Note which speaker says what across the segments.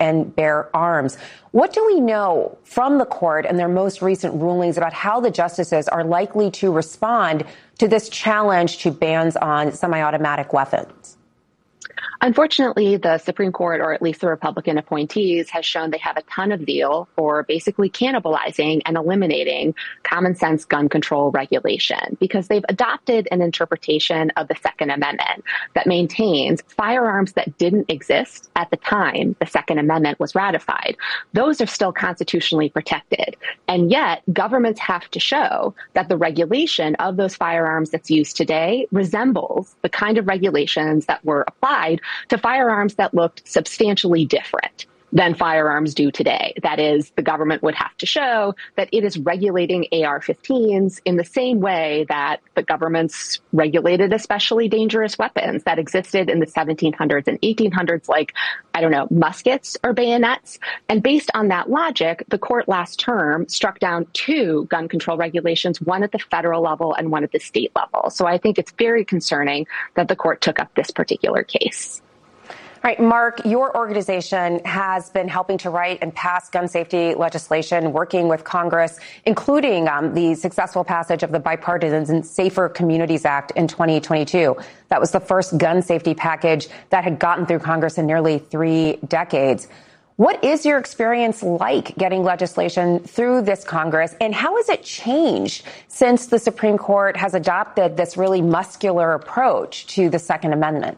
Speaker 1: and bear arms. What do we know from the court and their most recent rulings about how the justices are likely to respond to this challenge to bans on semi-automatic weapons?
Speaker 2: Unfortunately, the Supreme Court, or at least the Republican appointees, has shown they have a ton of zeal for basically cannibalizing and eliminating common sense gun control regulation because they've adopted an interpretation of the Second Amendment that maintains firearms that didn't exist at the time the Second Amendment was ratified. Those are still constitutionally protected. And yet governments have to show that the regulation of those firearms that's used today resembles the kind of regulations that were applied to firearms that looked substantially different than firearms do today. That is, the government would have to show that it is regulating AR-15s in the same way that the governments regulated especially dangerous weapons that existed in the 1700s and 1800s, like, muskets or bayonets. And based on that logic, the court last term struck down 2 gun control regulations, one at the federal level and one at the state level. So I think it's very concerning that the court took up this particular case.
Speaker 1: All right, Mark, your organization has been helping to write and pass gun safety legislation, working with Congress, including the successful passage of the Bipartisan Safer Communities Act in 2022. That was the first gun safety package that had gotten through Congress in nearly 3 decades. What is your experience like getting legislation through this Congress, and how has it changed since the Supreme Court has adopted this really muscular approach to the Second Amendment?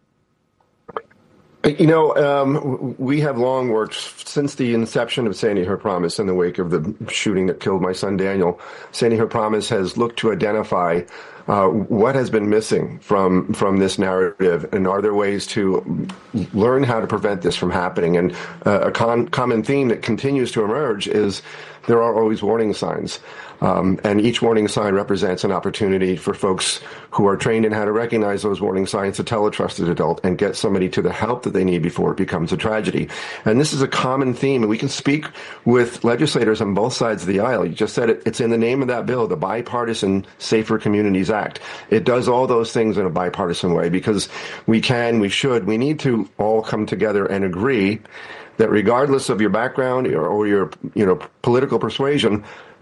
Speaker 3: We have long worked since the inception of Sandy Hook Promise in the wake of the shooting that killed my son Daniel. Sandy Hook Promise has looked to identify what has been missing from this narrative, and are there ways to learn how to prevent this from happening? And a common theme that continues to emerge is there are always warning signs. And each warning sign represents an opportunity for folks who are trained in how to recognize those warning signs to tell a trusted adult and get somebody to the help that they need before it becomes a tragedy. And this is a common theme, and we can speak with legislators on both sides of the aisle. You just said it, it's in the name of that bill, the Bipartisan Safer Communities Act. It does all those things in a bipartisan way because we need to all come together and agree that regardless of your background or your political persuasion,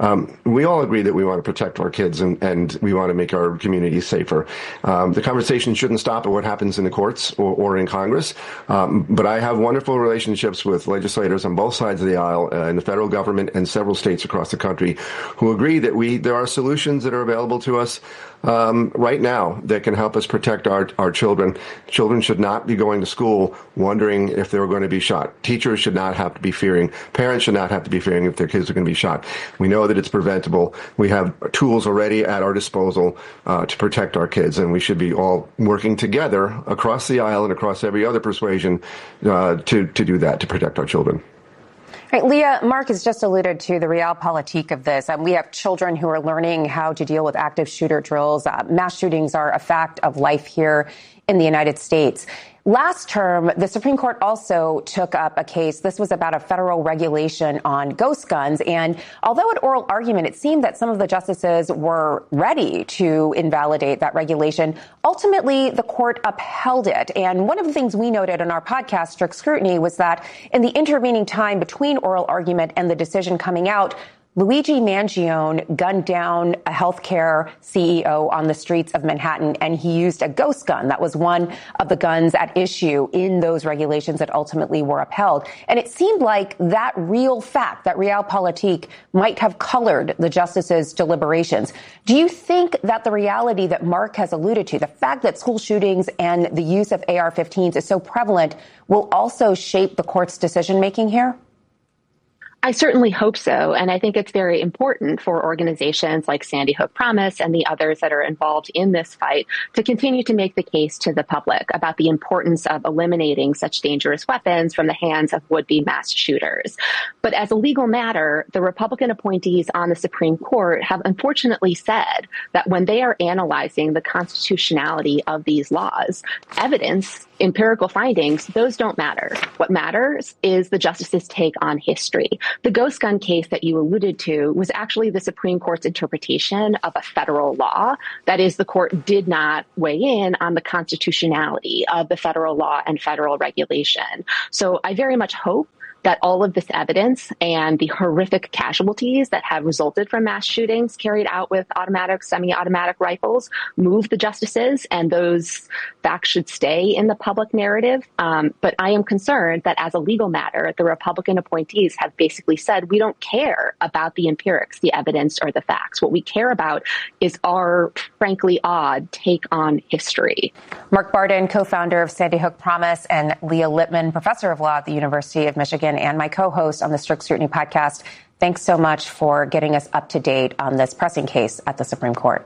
Speaker 3: we all agree that we want to protect our kids and we want to make our communities safer. The conversation shouldn't stop at what happens in the courts or in Congress. But I have wonderful relationships with legislators on both sides of the aisle in the federal government and several states across the country who agree that there are solutions that are available to us right now that can help us protect our children. Children should not be going to school wondering if they're going to be shot. Teachers should not have to be fearing. Parents should not have to be fearing if their kids are going to be shot. We know that it's preventable. We have tools already at our disposal to protect our kids, and we should be all working together across the aisle and across every other persuasion to do that, to protect our children.
Speaker 1: Right, Leah, Mark has just alluded to the realpolitik of this. We have children who are learning how to deal with active shooter drills. Mass shootings are a fact of life here in the United States. Last term, the Supreme Court also took up a case. This was about a federal regulation on ghost guns. And although at oral argument, it seemed that some of the justices were ready to invalidate that regulation, ultimately, the court upheld it. And one of the things we noted in our podcast, Strict Scrutiny, was that in the intervening time between oral argument and the decision coming out, Luigi Mangione gunned down a healthcare CEO on the streets of Manhattan, and he used a ghost gun. That was one of the guns at issue in those regulations that ultimately were upheld. And it seemed like that real fact, that realpolitik, might have colored the justices' deliberations. Do you think that the reality that Mark has alluded to, the fact that school shootings and the use of AR-15s is so prevalent, will also shape the court's decision-making here?
Speaker 2: I certainly hope so. And I think it's very important for organizations like Sandy Hook Promise and the others that are involved in this fight to continue to make the case to the public about the importance of eliminating such dangerous weapons from the hands of would-be mass shooters. But as a legal matter, the Republican appointees on the Supreme Court have unfortunately said that when they are analyzing the constitutionality of these laws, evidence, empirical findings, those don't matter. What matters is the justices' take on history. The ghost gun case that you alluded to was actually the Supreme Court's interpretation of a federal law. That is, the court did not weigh in on the constitutionality of the federal law and federal regulation. So I very much hope that all of this evidence and the horrific casualties that have resulted from mass shootings carried out with automatic, semi-automatic rifles move the justices, and those facts should stay in the public narrative. But I am concerned that as a legal matter, the Republican appointees have basically said, we don't care about the empirics, the evidence, or the facts. What we care about is our, frankly, odd take on history.
Speaker 1: Mark Barden, co-founder of Sandy Hook Promise, and Leah Lippman, professor of law at the University of Michigan, and my co-host on the Strict Scrutiny podcast. Thanks so much for getting us up to date on this pressing case at the Supreme Court.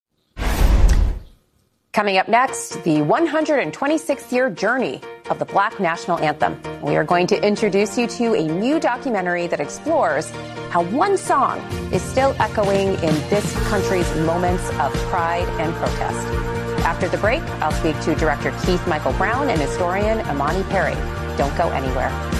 Speaker 1: Coming up next, the 126-year journey of the Black National Anthem. We are going to introduce you to a new documentary that explores how one song is still echoing in this country's moments of pride and protest. After the break, I'll speak to director Keith Michael Brown and historian Imani Perry. Don't go anywhere.